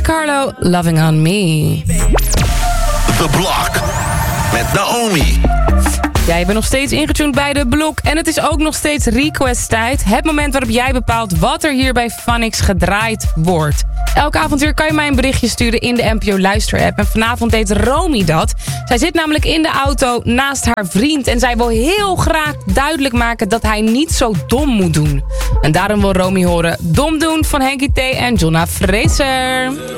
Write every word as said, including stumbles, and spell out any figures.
Carlo, Loving on Me. The Block met Naomi. Ja, je bent nog steeds ingetuned bij de Blok. En het is ook nog steeds request tijd. Het moment waarop jij bepaalt wat er hier bij Funix gedraaid wordt. Elke avond weer kan je mij een berichtje sturen in de N P O Luister app. En vanavond deed Romy dat. Zij zit namelijk in de auto naast haar vriend. En zij wil heel graag duidelijk maken dat hij niet zo dom moet doen. En daarom wil Romy horen Dom doen van Henky T en Jonna Fraser.